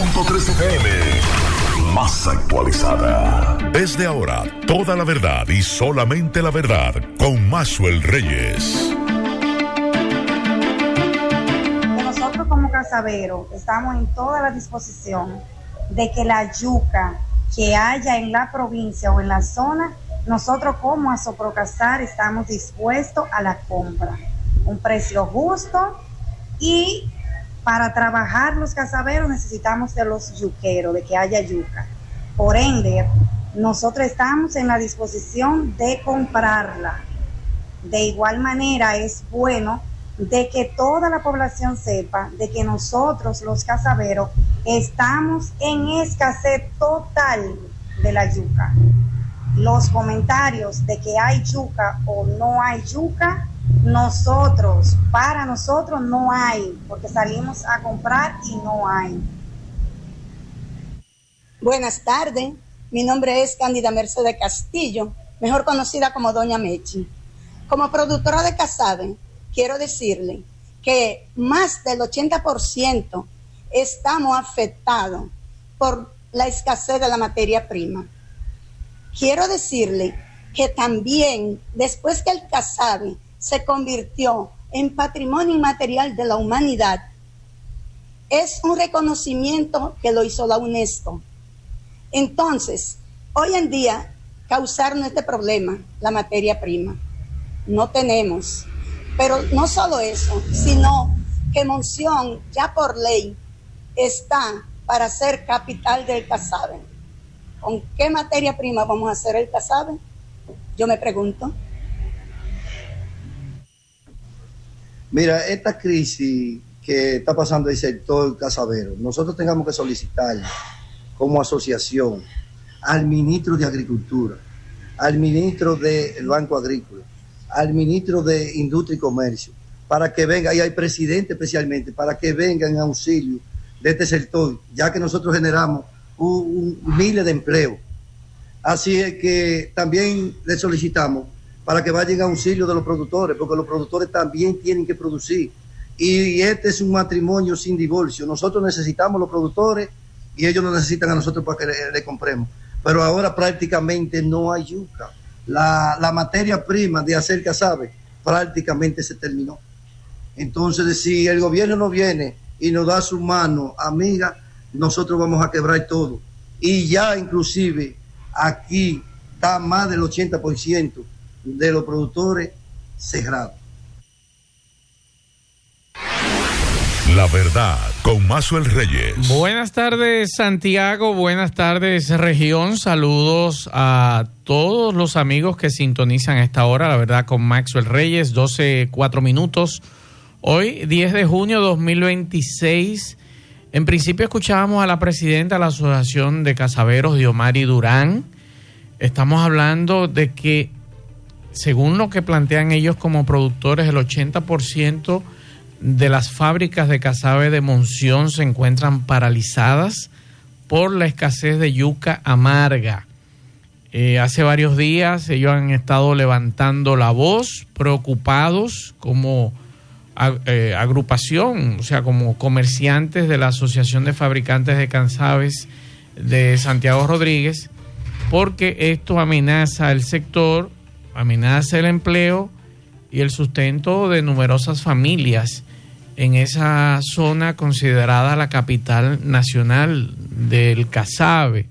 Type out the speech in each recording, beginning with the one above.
100.3 FM. Más actualizada. Desde ahora, toda la verdad y solamente la verdad con Maxwell Reyes. Nosotros como casaberos estamos en toda la disposición de que la yuca que haya en la provincia o en la zona, nosotros como Asoprocasar estamos dispuestos a la compra. Un precio justo, y para trabajar los casaberos necesitamos de los yuqueros, de que haya yuca. Por ende, nosotros estamos en la disposición de comprarla. De igual manera, es bueno de que toda la población sepa de que nosotros, los casaberos, estamos en escasez total de la yuca. Los comentarios de que hay yuca o no hay yuca, para nosotros no hay, porque salimos a comprar y no hay. Buenas tardes, mi nombre es Cándida Mercedes Castillo, mejor conocida como Doña Mechi. Como productora de casabe, quiero decirle que más del 80% estamos afectados por la escasez de la materia prima. Quiero decirle que también, después que el casabe se convirtió en patrimonio inmaterial de la humanidad, es un reconocimiento que lo hizo la UNESCO. Entonces, hoy en día, causarnos este problema, la materia prima, no tenemos. Pero no solo eso, sino que Monción, ya por ley, está para ser capital del casabe. ¿Con qué materia prima vamos a hacer el casabe? Yo me pregunto. Mira, esta crisis que está pasando el sector casabero, nosotros tengamos que solicitar como asociación al ministro de Agricultura, al ministro del Banco Agrícola, al ministro de Industria y Comercio, para que venga, y al presidente especialmente, para que vengan en auxilio de este sector, ya que nosotros generamos miles de empleos. Así es que también le solicitamos para que vayan a auxilio de los productores, porque los productores también tienen que producir. Y este es un matrimonio sin divorcio. Nosotros necesitamos los productores y ellos nos necesitan a nosotros para que le compremos. Pero ahora prácticamente no hay yuca. La materia prima de hacer casabe prácticamente se terminó. Entonces, si el gobierno no viene y nos da su mano amiga, nosotros vamos a quebrar todo. Y ya inclusive aquí está más del 80% de los productores cerrados. La verdad con Maxwell Reyes. Buenas tardes, Santiago. Buenas tardes, región. Saludos a todos los amigos que sintonizan a esta hora. La verdad con Maxwell Reyes, 12:04. Hoy, 10 de junio de 2026. En principio escuchábamos a la presidenta de la Asociación de Casaberos, Diomari Durán. Estamos hablando de que, según lo que plantean ellos como productores, el 80% de las fábricas de casabe de Monción se encuentran paralizadas por la escasez de yuca amarga. Hace varios días ellos han estado levantando la voz, preocupados como agrupación, o sea, como comerciantes de la Asociación de Fabricantes de Casabes de Santiago Rodríguez, porque esto amenaza el sector, amenaza el empleo y el sustento de numerosas familias en esa zona considerada la capital nacional del casabe.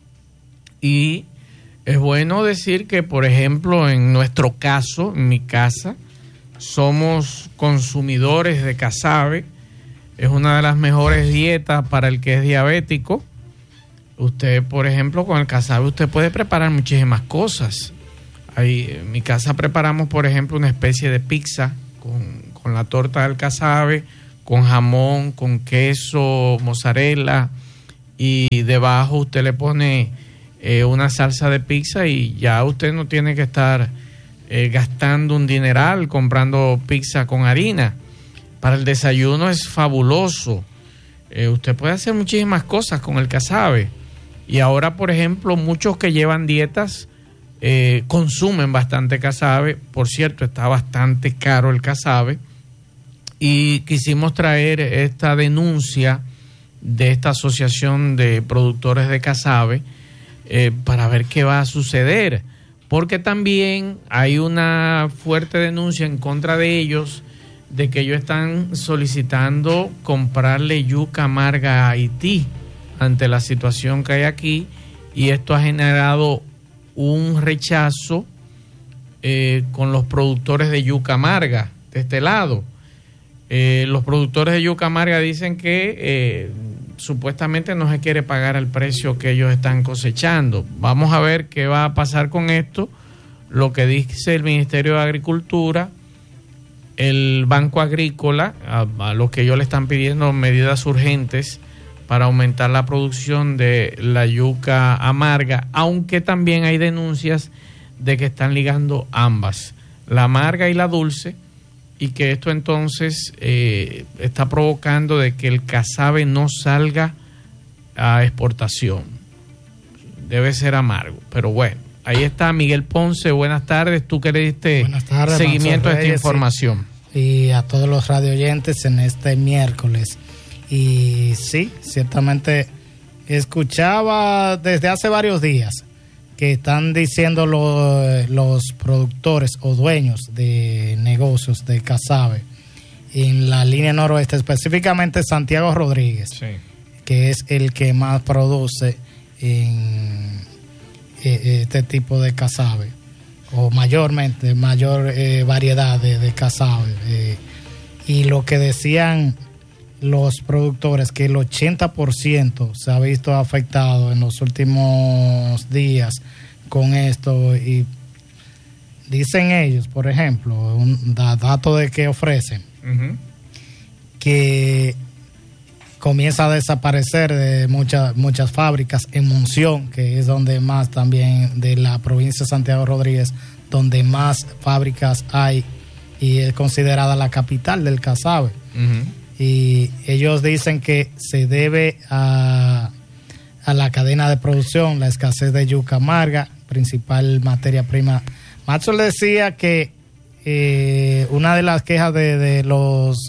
Y es bueno decir que, por ejemplo, en nuestro caso, en mi casa, somos consumidores de casabe. Es una de las mejores dietas para el que es diabético. Usted, por ejemplo, con el casabe usted puede preparar muchísimas cosas. En mi casa preparamos, por ejemplo, una especie de pizza con la torta del casabe, con jamón, con queso, mozzarella, y debajo usted le pone una salsa de pizza y ya usted no tiene que estar gastando un dineral comprando pizza con harina. Para el desayuno es fabuloso. Usted puede hacer muchísimas cosas con el casabe. Y ahora, por ejemplo, muchos que llevan dietas consumen bastante casabe. Por cierto, está bastante caro el casabe. Y quisimos traer esta denuncia de esta asociación de productores de casabe para ver qué va a suceder, porque también hay una fuerte denuncia en contra de ellos de que ellos están solicitando comprarle yuca amarga a Haití ante la situación que hay aquí, y esto ha generado un rechazo con los productores de yuca amarga de este lado. Los productores de yuca amarga dicen que supuestamente no se quiere pagar el precio que ellos están cosechando. Vamos a ver qué va a pasar con esto. Lo que dice el Ministerio de Agricultura, el Banco Agrícola, a los que ellos le están pidiendo medidas urgentes para aumentar la producción de la yuca amarga, aunque también hay denuncias de que están ligando ambas, la amarga y la dulce, y que esto entonces está provocando de que el casabe no salga a exportación. Debe ser amargo, pero bueno, ahí está Miguel Ponce. Buenas tardes, tú que le diste seguimiento a esta información. Y a todos los radio oyentes en este miércoles. Y sí, ciertamente escuchaba desde hace varios días que están diciendo los productores o dueños de negocios de casabe en la línea noroeste, específicamente Santiago Rodríguez, sí, que es el que más produce en este tipo de casabe, o mayor variedad de casabe. Y lo que decían los productores, que el 80% se ha visto afectado en los últimos días con esto, y dicen ellos, por ejemplo, un dato de que ofrecen, que comienza a desaparecer de muchas fábricas en Monción, que es donde más también de la provincia de Santiago Rodríguez, donde más fábricas hay y es considerada la capital del casabe. Y ellos dicen que se debe a la cadena de producción, la escasez de yuca amarga, principal materia prima. Macho le decía que una de las quejas de los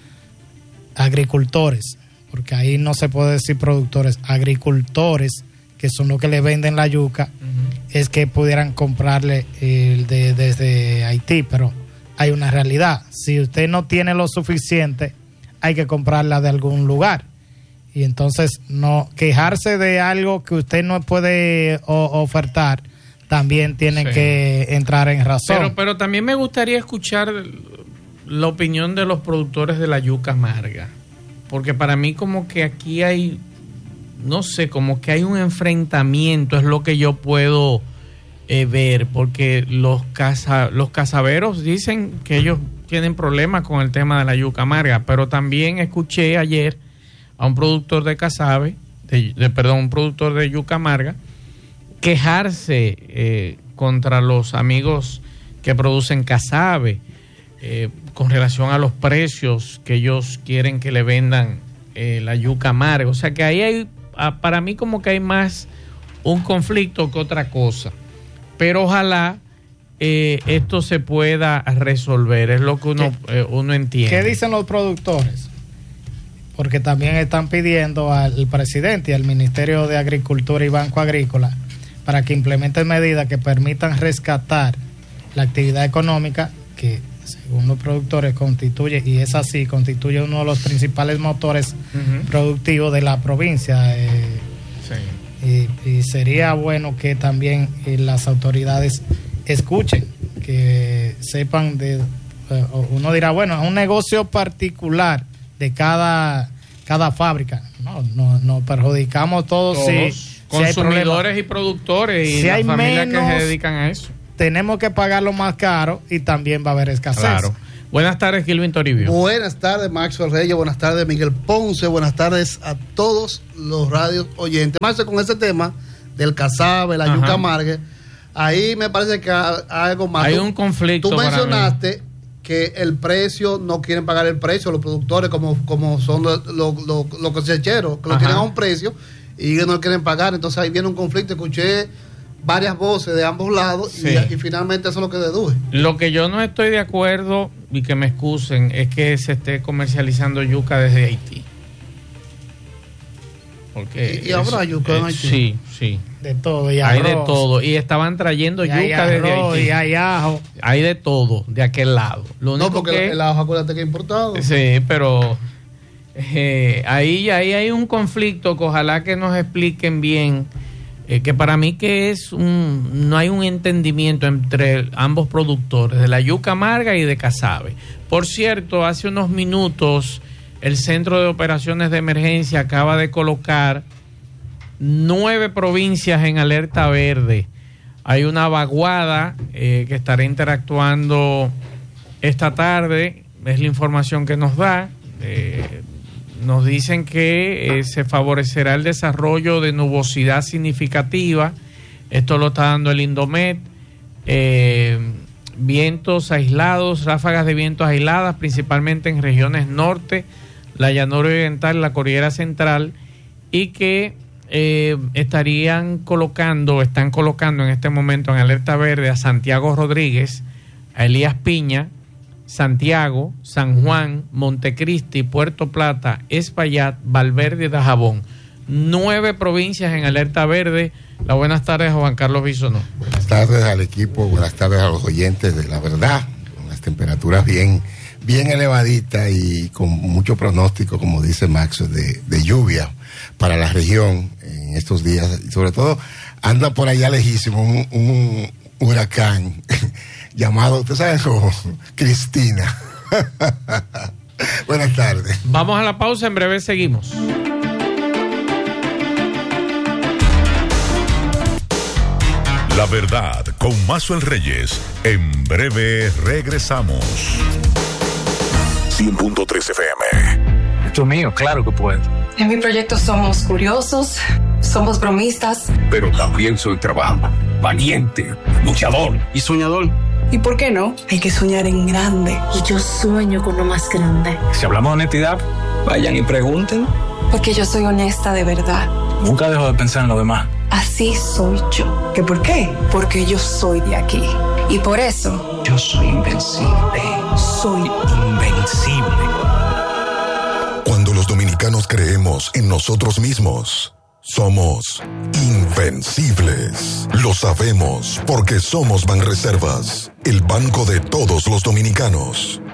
agricultores, porque ahí no se puede decir productores, agricultores, que son los que le venden la yuca, es que pudieran comprarle desde Haití, pero hay una realidad. Si usted no tiene lo suficiente, hay que comprarla de algún lugar. Y entonces no quejarse de algo que usted no puede ofertar, también tiene que entrar en razón. Pero también me gustaría escuchar la opinión de los productores de la yuca amarga, porque para mí como que aquí hay, no sé, como que hay un enfrentamiento, es lo que yo puedo ver, porque los casaberos dicen que ellos tienen problemas con el tema de la yuca amarga, pero también escuché ayer a un productor de casabe, un productor de yuca amarga, quejarse contra los amigos que producen casabe con relación a los precios que ellos quieren que le vendan la yuca amarga. O sea que ahí hay, para mí como que hay más un conflicto que otra cosa, pero ojalá esto se pueda resolver, es lo que uno entiende. ¿Qué dicen los productores? Porque también están pidiendo al presidente y al Ministerio de Agricultura y Banco Agrícola para que implementen medidas que permitan rescatar la actividad económica que, según los productores, constituye uno de los principales motores productivos de la provincia. Y sería bueno que también las autoridades escuchen, que sepan uno dirá, bueno, es un negocio particular de cada fábrica. No perjudicamos todos consumidores y productores y las familias que se dedican a eso. Tenemos que pagarlo más caro y también va a haber escasez. Claro. Buenas tardes, Gilvin Toribio. Buenas tardes, Maxwell Reyes. Buenas tardes, Miguel Ponce. Buenas tardes a todos los radios oyentes. Más con ese tema del casabe, la yuca amarga, ahí me parece que hay algo más. Hay un conflicto. Tú mencionaste que el precio, no quieren pagar el precio los productores como son los cosecheros, que lo tienen a un precio y ellos no quieren pagar. Entonces ahí viene un conflicto. Escuché varias voces de ambos lados y finalmente eso es lo que deduje. Lo que yo no estoy de acuerdo, y que me excusen, es que se esté comercializando yuca desde Haití. Porque ¿Y habrá yuca en Haití? Sí. De todo. Y hay arroz, de todo. Y estaban trayendo y hay yuca desde arroz, Haití. y hay ajo. Hay de todo de aquel lado. Lo único No, porque que, el ajo, acuérdate que es importado. sí, pero ahí hay un conflicto que ojalá que nos expliquen bien, que para mí que no hay un entendimiento entre ambos productores, de la yuca amarga y de casabe. Por cierto, hace unos minutos el Centro de Operaciones de Emergencia acaba de colocar 9 provincias en alerta verde. Hay una vaguada que estará interactuando esta tarde, es la información que nos da. Nos dicen que se favorecerá el desarrollo de nubosidad significativa. Esto lo está dando el Indomet. Vientos aislados, ráfagas de vientos aisladas, principalmente en regiones norte, la llanura oriental, la cordillera central, y que están colocando en este momento en alerta verde a Santiago Rodríguez, a Elías Piña, Santiago, San Juan, Montecristi, Puerto Plata, Espaillat, Valverde y Dajabón. 9 provincias en alerta verde. Buenas tardes, Juan Carlos Bisonó. Buenas tardes al equipo, buenas tardes a los oyentes de La Verdad, con las temperaturas bien elevaditas y con mucho pronóstico, como dice Max, de lluvia para la región en estos días. Y sobre todo, anda por allá lejísimo un huracán llamado, ¿ustedes saben cómo? Cristina. Buenas tardes. Vamos a la pausa, en breve seguimos. La Verdad con Maxwell Reyes. En breve regresamos. 100.3 FM. Esto es mío, claro que puedo. En mi proyecto somos curiosos, somos bromistas. Pero también soy trabajador, valiente, luchador y soñador. ¿Y por qué no? Hay que soñar en grande. Y yo sueño con lo más grande. Si hablamos de honestidad, vayan y pregunten. Porque yo soy honesta de verdad. Nunca dejo de pensar en lo demás. Así soy yo. ¿Qué por qué? Porque yo soy de aquí. Y por eso... yo soy invencible. Soy invencible. Cuando los dominicanos creemos en nosotros mismos, somos invencibles. Lo sabemos porque somos Banreservas, el banco de todos los dominicanos.